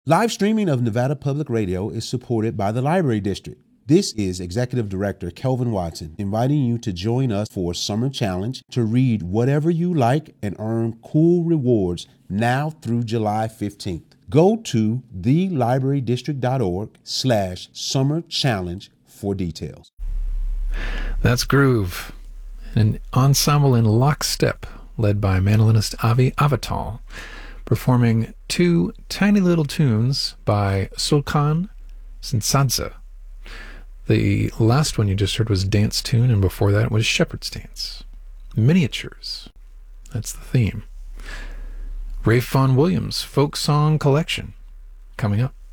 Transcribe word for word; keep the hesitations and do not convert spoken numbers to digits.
Live streaming of Nevada Public Radio is supported by the Library District. This is Executive Director Kelvin Watson inviting you to join us for a summer challenge to read whatever you like and earn cool rewards now through July fifteenth. Go to thelibrarydistrict.org slash summer challenge for details. That's Groove, an ensemble in lockstep led by mandolinist Avi Avital, performing two tiny little tunes by Sulkan Sinsadze. The last one you just heard was Dance Tune, and before that was Shepherd's Dance. Miniatures. That's the theme. Rafe Vaughan Williams' Folk Song Collection, coming up.